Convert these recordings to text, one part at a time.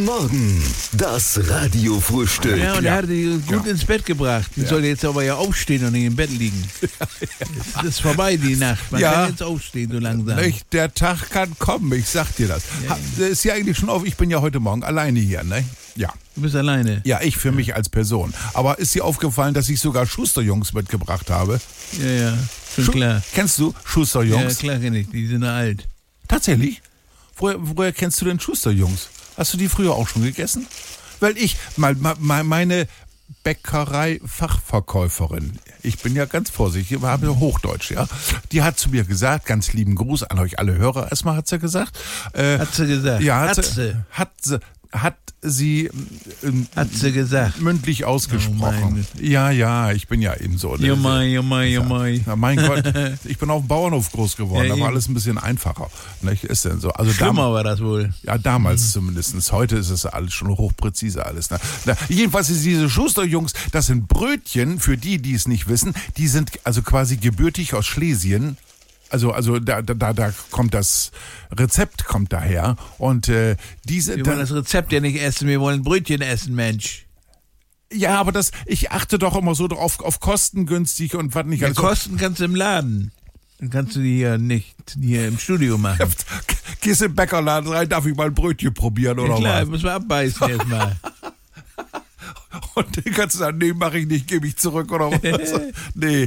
Morgen, das Radiofrühstück. Ja, und er hat die gut ins Bett gebracht. Die soll jetzt aber ja aufstehen und nicht im Bett liegen. Es ist vorbei, die Nacht. Man kann jetzt aufstehen, so langsam. Nicht? Der Tag kann kommen, ich sag dir das. Ist ja eigentlich schon auf, ich bin ja heute Morgen alleine hier, ne? Ja. Du bist alleine? Ja, ich für mich als Person. Aber ist dir aufgefallen, dass ich sogar Schusterjungs mitgebracht habe? Ja, schon klar. Kennst du Schusterjungs? Ja, klar kenn ich. Die sind alt. Tatsächlich? Woher kennst du denn Schusterjungs? Hast du die früher auch schon gegessen? Weil meine Bäckerei-Fachverkäuferin, ich bin ja ganz vorsichtig, ich habe Hochdeutsch, ja, die hat zu mir gesagt, ganz lieben Gruß an euch alle Hörer, erstmal hat sie gesagt. Hat sie gesagt? Ja, hat sie gesagt. mündlich ausgesprochen. Ja, ich bin ja eben so. Jomai. Na, mein Gott, ich bin auf dem Bauernhof groß geworden, Ja, da war eben. alles ein bisschen einfacher. Nicht, ist denn so. Also Schlimmer war das wohl. ja, damals zumindest. Heute ist es alles schon hochpräzise alles. Ne? Jedenfalls ist diese Schusterjungs, das sind Brötchen, für die es nicht wissen, die sind also quasi gebürtig aus Schlesien. Also da kommt das Rezept kommt daher und diese. Wir wollen das Rezept ja nicht essen, wir wollen Brötchen essen, Mensch. Ja, aber ich achte doch immer so drauf auf kostengünstig und was nicht. Ja, Also, Kosten kannst du im Laden. Dann kannst du die ja nicht hier im Studio machen. Gehst im Bäckerladen rein, darf ich mal ein Brötchen probieren oder Ja, klar, was? muss man abbeißen erstmal. Und dann kannst du sagen, nee, mach ich nicht, gebe ich zurück oder was? Nee.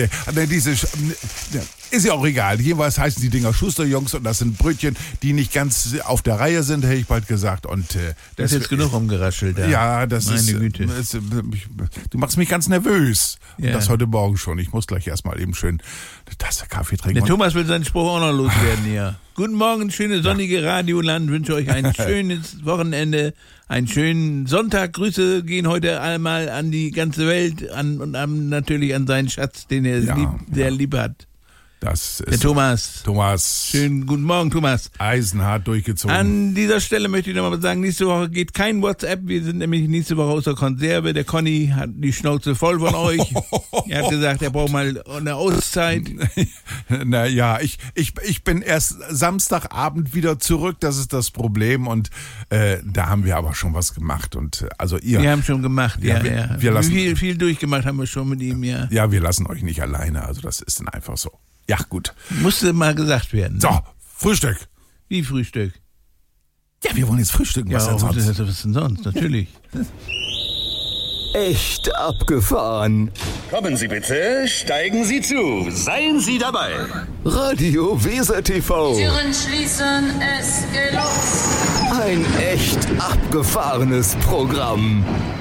Ist ja auch egal. Jeweils heißen die Dinger Schusterjungs und das sind Brötchen, die nicht ganz auf der Reihe sind, hätte ich bald gesagt. Und Das ist jetzt genug rumgeraschelt. ja, das Meine ist. Güte. Du machst mich ganz nervös. Und Ja. das heute Morgen schon. Ich muss gleich erstmal eben schön eine Tasse Kaffee trinken. Der Thomas will seinen Spruch auch noch loswerden hier. Guten Morgen, schöne sonnige Radioland. Wünsche euch ein schönes Wochenende, einen schönen Sonntag. Grüße gehen heute einmal an die ganze Welt und natürlich an seinen Schatz, den er sehr lieb hat. Das ist Der Thomas. Thomas. Schönen guten Morgen, Thomas. Eisenhart durchgezogen. An dieser Stelle möchte ich nochmal sagen, nächste Woche geht kein WhatsApp. Wir sind nämlich nächste Woche aus der Konserve. Der Conny hat die Schnauze voll von euch. Er hat gesagt, er braucht mal eine Auszeit. Naja, ich bin erst Samstagabend wieder zurück, das ist das Problem und da haben wir aber schon was gemacht und also ihr. Wir haben schon gemacht, ja. Wir lassen, viel durchgemacht haben wir schon mit ihm, ja. Ja, wir lassen euch nicht alleine, also das ist dann einfach so. Ja, gut. Musste mal gesagt werden. So, Frühstück. Wie Frühstück? Ja, wir wollen jetzt frühstücken, was denn sonst? Was denn sonst? Natürlich. Echt abgefahren. Kommen Sie bitte, steigen Sie zu, seien Sie dabei. Radio Weser TV. Türen schließen, es geht los. Ein echt abgefahrenes Programm.